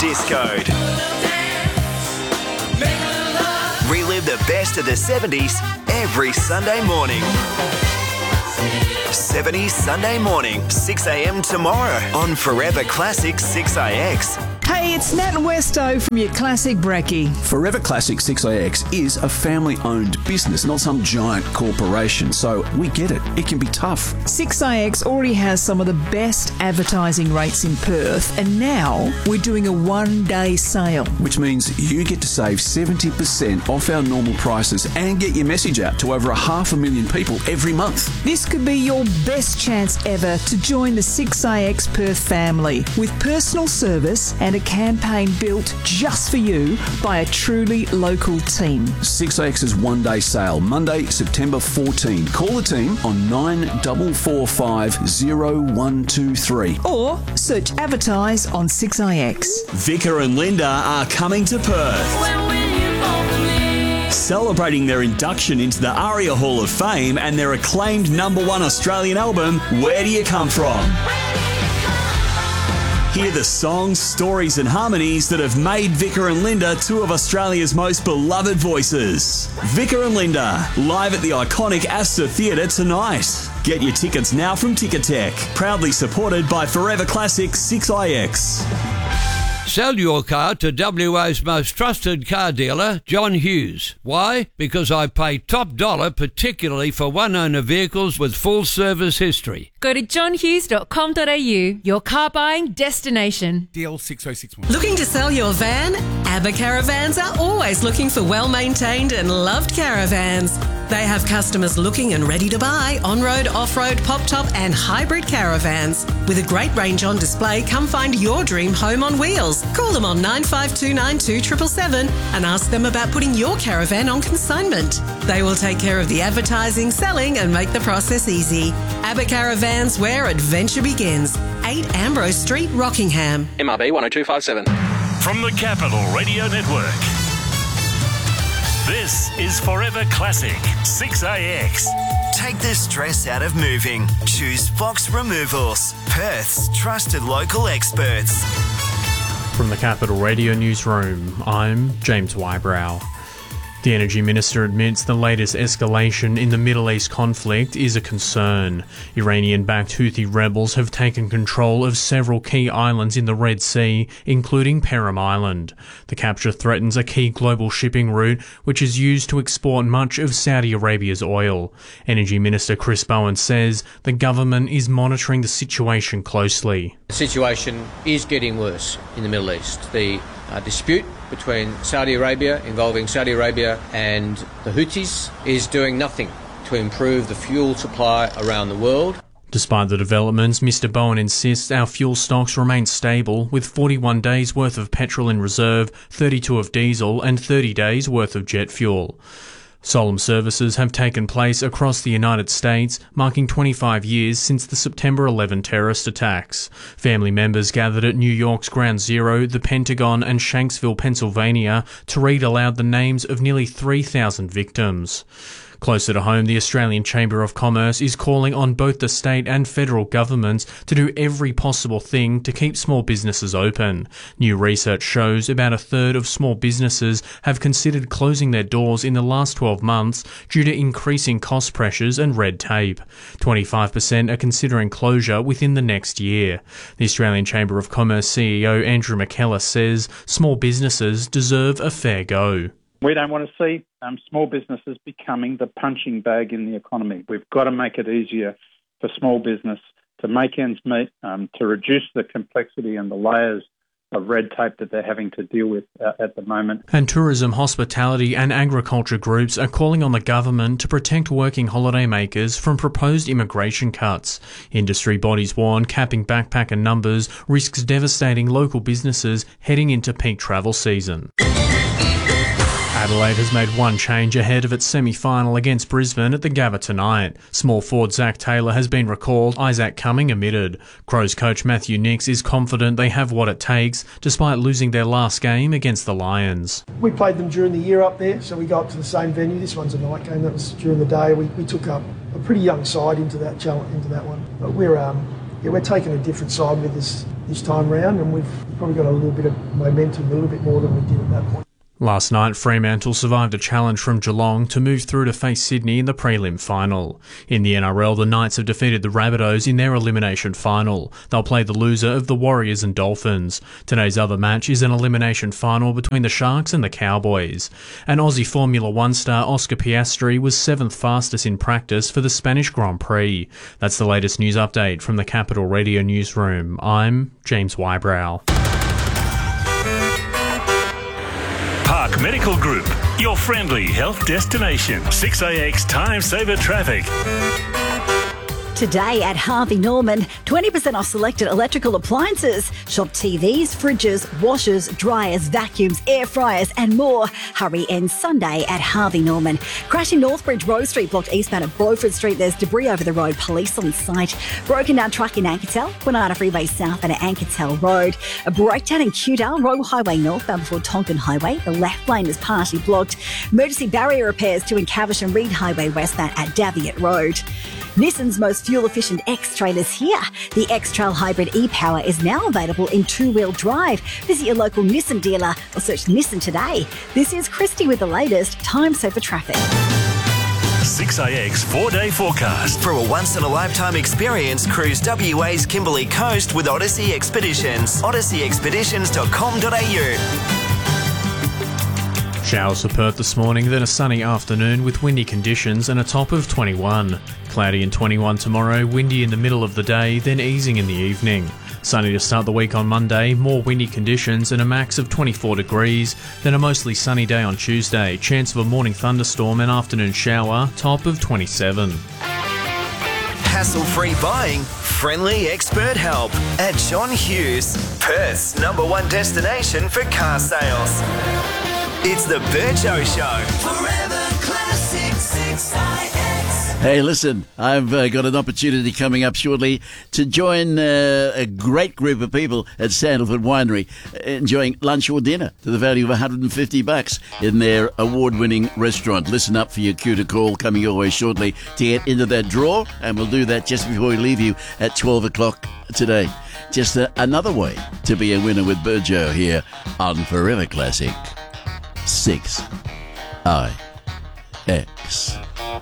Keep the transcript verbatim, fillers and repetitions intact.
Discoed. Relive the best of the seventies every Sunday morning. seventies Sunday morning, six a.m. tomorrow on Forever Classic six A X. Hey, it's Nat and Westo from your Classic Brekkie. Forever Classic six A X is a family-owned business, not some giant corporation, so we get it. It can be tough. six A X already has some of the best advertising rates in Perth, and now we're doing a one-day sale. Which means you get to save seventy percent off our normal prices and get your message out to over a half a million people every month. This could be your best chance ever to join the six A X Perth family with personal service and a campaign built just for you by a truly local team. six A X's one-day sale, Monday, September fourteenth. Call the team on nine four four five zero one two three. Or search advertise on six A X. Vicar and Linda are coming to Perth. Celebrating their induction into the ARIA Hall of Fame and their acclaimed number one Australian album, Where Do You Come From? Hear the songs, stories and harmonies that have made Vicar and Linda two of Australia's most beloved voices. Vicar and Linda, live at the iconic Astor Theatre tonight. Get your tickets now from Ticketek, proudly supported by Forever Classic six A X. Sell your car to W A's most trusted car dealer, John Hughes. Why? Because I pay top dollar, particularly for one-owner vehicles with full service history. Go to john hughes dot com dot a u, your car buying destination. D L six oh six one. Looking to sell your van? ABBA Caravans are always looking for well-maintained and loved caravans. They have customers looking and ready to buy on-road, off-road, pop-top and hybrid caravans. With a great range on display, come find your dream home on wheels. Call them on nine five two nine two seven seven seven and ask them about putting your caravan on consignment. They will take care of the advertising, selling and make the process easy. ABBA Caravans, where adventure begins. eight Ambrose Street, Rockingham. M R B one oh two five seven. From the Capital Radio Network, this is Forever Classic six A X. Take the stress out of moving. Choose Fox Removals, Perth's trusted local experts. From the Capital Radio Newsroom, I'm James Wybrow. The Energy Minister admits the latest escalation in the Middle East conflict is a concern. Iranian-backed Houthi rebels have taken control of several key islands in the Red Sea, including Perim Island. The capture threatens a key global shipping route, which is used to export much of Saudi Arabia's oil. Energy Minister Chris Bowen says the government is monitoring the situation closely. The situation is getting worse in the Middle East. The uh, dispute between Saudi Arabia, involving Saudi Arabia and the Houthis, is doing nothing to improve the fuel supply around the world. Despite the developments, Mister Bowen insists our fuel stocks remain stable, with forty-one days worth of petrol in reserve, thirty-two of diesel and thirty days worth of jet fuel. Solemn services have taken place across the United States, marking twenty-five years since the September eleventh terrorist attacks. Family members gathered at New York's Ground Zero, the Pentagon and Shanksville, Pennsylvania, to read aloud the names of nearly three thousand victims. Closer to home, the Australian Chamber of Commerce is calling on both the state and federal governments to do every possible thing to keep small businesses open. New research shows about a third of small businesses have considered closing their doors in the last twelve months due to increasing cost pressures and red tape. twenty-five percent are considering closure within the next year. The Australian Chamber of Commerce C E O Andrew McKellar says small businesses deserve a fair go. We don't want to see um, small businesses becoming the punching bag in the economy. We've got to make it easier for small business to make ends meet, um, to reduce the complexity and the layers of red tape that they're having to deal with uh, at the moment. And tourism, hospitality and agriculture groups are calling on the government to protect working holidaymakers from proposed immigration cuts. Industry bodies warn capping backpacker numbers risks devastating local businesses heading into peak travel season. Adelaide has made one change ahead of its semi-final against Brisbane at the Gabba tonight. Small forward Zach Taylor has been recalled, Isaac Cumming omitted. Crows coach Matthew Nix is confident they have what it takes, despite losing their last game against the Lions. We played them during the year up there, so we go up to the same venue. This one's a night game, that was during the day. We, we took up a pretty young side into that challenge, into that one. But we're um, yeah, we're taking a different side with this this time round, and we've probably got a little bit of momentum, a little bit more than we did at that point. Last night, Fremantle survived a challenge from Geelong to move through to face Sydney in the prelim final. In the N R L, the Knights have defeated the Rabbitohs in their elimination final. They'll play the loser of the Warriors and Dolphins. Today's other match is an elimination final between the Sharks and the Cowboys. And Aussie Formula One star Oscar Piastri was seventh fastest in practice for the Spanish Grand Prix. That's the latest news update from the Capital Radio Newsroom. I'm James Wybrow. Park Medical Group, your friendly health destination. six A X Time Saver Traffic. Today at Harvey Norman, twenty percent off selected electrical appliances. Shop T Vs, fridges, washers, dryers, vacuums, air fryers and more. Hurry in Sunday at Harvey Norman. Crashing Northbridge Rose Street, blocked eastbound at Beaufort Street. There's debris over the road, police on site. Broken down truck in Anketel, Kwinana Freeway South and at Anketel Road. A breakdown in Kewdale, Royal Highway northbound before Tonkin Highway. The left lane is partially blocked. Emergency barrier repairs to in Cavish and Reed Highway westbound at Daviot Road. Nissan's most fuel-efficient X-Trail is here. The X-Trail Hybrid e-Power is now available in two-wheel drive. Visit your local Nissan dealer or search Nissan today. This is Christy with the latest Time Saver Traffic. six A X four-day forecast. For a once-in-a-lifetime experience, cruise W A's Kimberley Coast with Odyssey Expeditions. odyssey expeditions dot com dot a u. Showers for Perth this morning, then a sunny afternoon with windy conditions and a top of twenty-one. Cloudy and twenty-one tomorrow, windy in the middle of the day, then easing in the evening. Sunny to start the week on Monday, more windy conditions and a max of twenty-four degrees, then a mostly sunny day on Tuesday, chance of a morning thunderstorm and afternoon shower, top of twenty-seven. Hassle-free buying, friendly expert help at John Hughes, Perth's number one destination for car sales. It's the Burjo Show. Forever Classic six I X. Hey, listen, I've uh, got an opportunity coming up shortly to join uh, a great group of people at Sandalford Winery enjoying lunch or dinner to the value of one hundred fifty bucks in their award-winning restaurant. Listen up for your cue to call coming your way shortly to get into that draw, and we'll do that just before we leave you at twelve o'clock today. Just uh, another way to be a winner with Burjo here on Forever Classic six I X.